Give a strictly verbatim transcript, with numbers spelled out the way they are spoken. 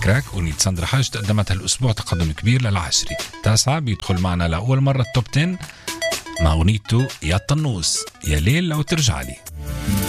بذكرك أغنية ساندرا حاج تقدمت هالأسبوع تقدم كبير للعشرة. تاسعة بيدخل معنا لأول مرة التوب عشرة مع أغنيته يا طنوس يا ليل لو ترجع لي.